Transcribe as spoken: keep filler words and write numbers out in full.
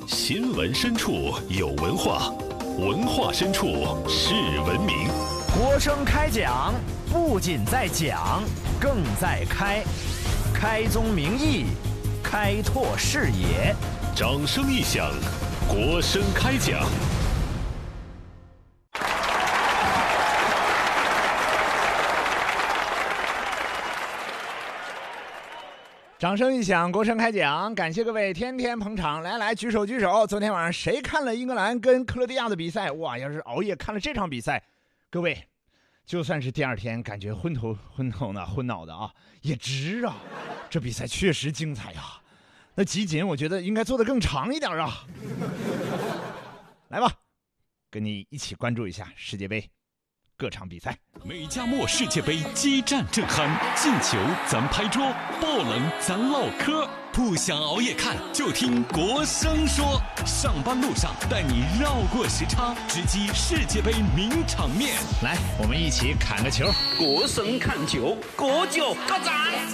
新闻深处有文化，文化深处是文明。 国声开讲，不仅在讲，更在开，开宗明义，开拓视野。 掌声一响，国声开讲。 掌声一响，国声开讲，感谢各位天天捧场，来来举手举手。昨天晚上谁看了英格兰跟克罗地亚的比赛？哇，要是熬夜看了这场比赛，各位就算是第二天感觉昏头昏头呢昏脑的啊，也值啊！这比赛确实精彩呀、啊，那集锦我觉得应该做得更长一点啊。来吧，跟你一起关注一下世界杯各场比赛。 美加墨世界杯激战震撼，进球咱拍桌，爆冷咱唠嗑。不想熬夜看，就听国声说。上班路上带你绕过时差，直击世界杯名场面。 来，我们一起砍个球。 国声看球，国脚各赞。